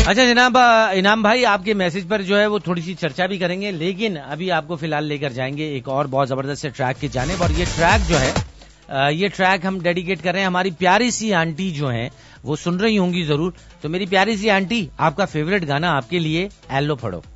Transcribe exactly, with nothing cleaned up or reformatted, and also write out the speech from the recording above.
अच्छा जनाब इनाम भाई, आपके मैसेज पर जो है वो थोड़ी सी चर्चा भी करेंगे, लेकिन अभी आपको फिलहाल लेकर जाएंगे एक और बहुत जबरदस्त ट्रैक की जानिब। और ये ट्रैक जो है, ये ट्रैक हम डेडिकेट कर रहे हैं हमारी प्यारी सी आंटी जो हैं, वो सुन रही होंगी जरूर। तो मेरी प्यारी सी आंटी, आपका फेवरेट गाना आपके लिए, एलो फड़ो।